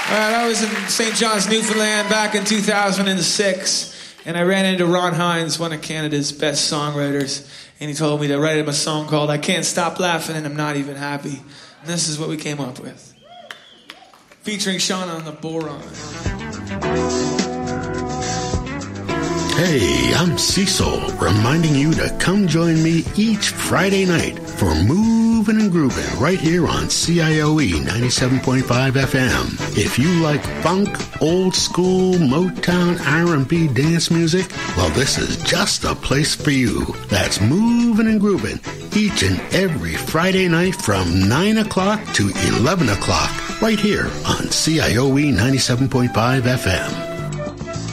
I was in St. John's, Newfoundland back in 2006, and I ran into Ron Hines, one of Canada's best songwriters, and he told me to write him a song called I Can't Stop Laughing and I'm Not Even Happy. And this is what we came up with. Featuring Sean on the boron. Hey, I'm Cecil, reminding you to come join me each Friday night for Moving and Grooving right here on CIOE 97.5 FM. If you like funk, old school, Motown, R&B dance music, well, this is just the place for you. That's Moving and Grooving each and every Friday night from 9 o'clock to 11 o'clock right here on CIOE 97.5 FM.